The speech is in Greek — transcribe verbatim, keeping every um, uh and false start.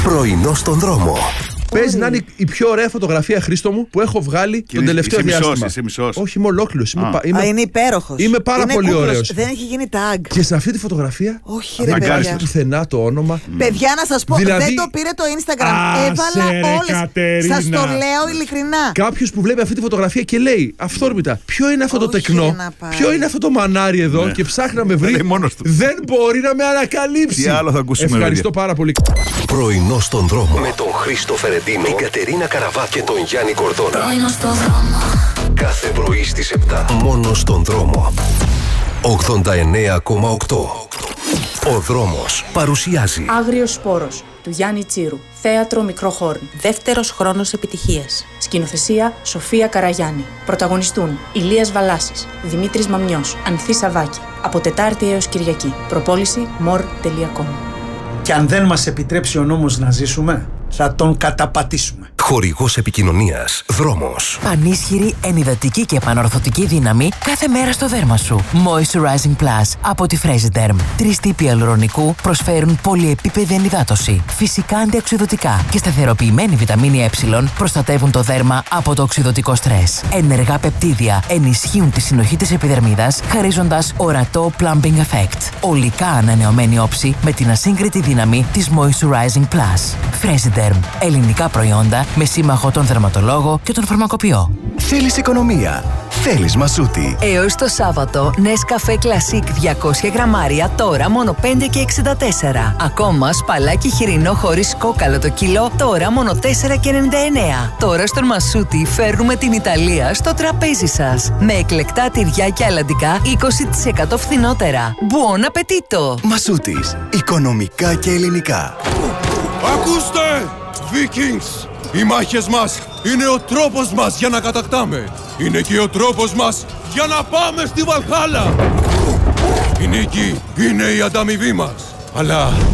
Πρωινό στον δρόμο. Παίζει να είναι η πιο ωραία φωτογραφία, Χρήστο μου, που έχω βγάλει τον τελευταίο είσαι διάστημα. μισός, είσαι μισός. Όχι, είμαι ολόκληρος. Είμαι, είμαι, Α, είναι υπέροχος. Είμαι πάρα είναι πολύ κούκλος. ωραίος. Δεν έχει γίνει tag. Και σε αυτή τη φωτογραφία Όχι, ρε δεν παιδιά. κάνει πουθενά το όνομα. Παιδιά, να σας πω, Δηλαδή- δεν το πήρε το Instagram. Άσε, Έβαλα ρε, όλες. Κατερίνα. Σας το λέω ειλικρινά. Κάποιο που βλέπει αυτή τη φωτογραφία και λέει αυθόρμητα, ποιο είναι αυτό το Όχι, τεκνό, ρε, να πάει. ποιο είναι αυτό το μανάρι εδώ, Ναι. και ψάχνει να με βρει. λέει μόνος του. Δεν μπορεί να με ανακαλύψει. Τι άλλο θα ακούσουμε, Ευχαριστώ παιδιά. πάρα πολύ. Πρωινό στον δρόμο. Με τον Χρήστο Φερεντίνο, την Κατερίνα Καραβά και τον Γιάννη Κορδόνα. Πρωινό στον δρόμο. Κάθε πρωί στις επτά. Μόνο στον δρόμο. ογδόντα εννέα κόμμα οκτώ. Ο δρόμος παρουσιάζει. Άγριος σπόρος του Γιάννη Τσίρου. Θέατρο Μικρό Χόρν. Δεύτερος χρόνος επιτυχίας. Σκηνοθεσία Σοφία Καραγιάννη. Πρωταγωνιστούν Ηλίας Βαλάσης, Δημήτρης Μαμιός, Ανθή Σαββάκη. Από Τετάρτη έως Κυριακή. Προπόληση μορ τελεία κομ. Και αν δεν μας επιτρέψει ο νόμος να ζήσουμε, θα τον καταπατήσουμε. Χορηγός επικοινωνίας. Δρόμος. Πανίσχυρη, ενυδατική και επανορθωτική δύναμη κάθε μέρα στο δέρμα σου. Moisturizing Plus από τη Fresiderm. Τρεις τύποι αλουρονικού προσφέρουν πολυεπίπεδη ενυδάτωση. Φυσικά αντιοξυδωτικά και σταθεροποιημένη βιταμίνη Ε προστατεύουν το δέρμα από το οξυδωτικό στρες. Ενεργά πεπτίδια ενισχύουν τη συνοχή της επιδερμίδας, χαρίζοντας ορατό plumping effect. ολικά ανανεωμένη όψη με την ασύγκριτη δύναμη της Moisturizing Plus. Fresiderm. Ελληνικά προϊόντα με σύμμαχο τον δερματολόγο και τον φαρμακοποιό. Θέλεις οικονομία. Θέλεις Μασούτη. Έως το Σάββατο, Nescafé Classic διακόσια γραμμάρια τώρα μόνο πέντε και εξήντα τέσσερα. Ακόμα σπαλάκι χοιρινό χωρίς κόκαλο το κιλό τώρα μόνο τέσσερα και ενενήντα εννέα. Τώρα στον Μασούτη φέρνουμε την Ιταλία στο τραπέζι σας. Με εκλεκτά τυριά και αλαντικά είκοσι τοις εκατό φθηνότερα. Buon appetito! Μασούτης. Οικονομικά και ελληνικά. Ακούστε, Vikings! Οι μάχες μας είναι ο τρόπος μας για να κατακτάμε. Είναι και ο τρόπος μας για να πάμε στη Βαλχάλα. Η νίκη είναι η ανταμοιβή μας. Αλλά